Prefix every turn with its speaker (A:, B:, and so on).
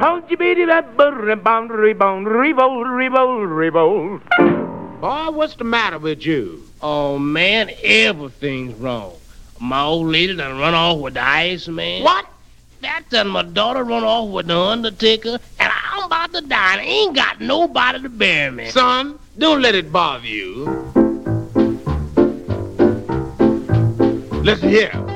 A: Boy, what's the matter with you?
B: Oh, man, everything's wrong. My old lady done run off with the ice man.
A: What?
B: That done my daughter run off with the undertaker, and I'm about to die, and I ain't got nobody to bury me.
A: Son, don't let it bother you. Listen here.